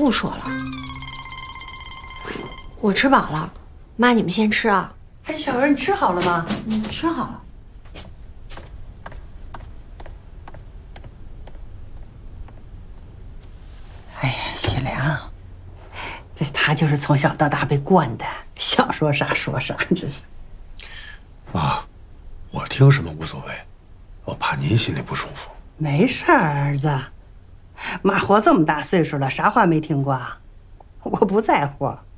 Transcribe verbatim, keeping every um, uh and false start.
不说了，我吃饱了，妈你们先吃啊。 哎，小文，你吃好了吗？ 嗯，吃好了。 哎呀，徐良，这他就是从小到大被惯的，想说啥说啥，这是。 妈，我听什么无所谓，我怕您心里不舒服。 没事儿，儿子，妈活这么大岁数了，啥话没听过啊？我不在乎。